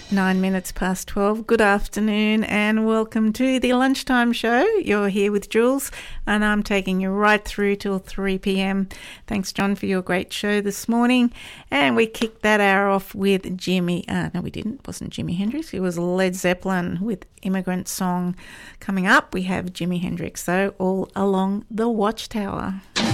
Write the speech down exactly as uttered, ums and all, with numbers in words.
Nine minutes past twelve. Good afternoon and welcome to the Lunchtime Show. You're here with Jules and I'm taking you right through till three p.m. Thanks, John, for your great show this morning. And we kicked that hour off with Jimi. Uh, no, we didn't. It wasn't Jimi Hendrix. It was Led Zeppelin with Immigrant Song. Coming up, we have Jimi Hendrix, though, All Along the Watchtower.